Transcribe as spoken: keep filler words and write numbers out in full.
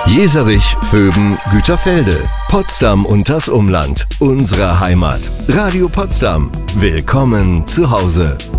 Jeserich, Vöben, Güterfelde, Potsdam und das Umland. Unsere Heimat. Radio Potsdam. Willkommen zu Hause.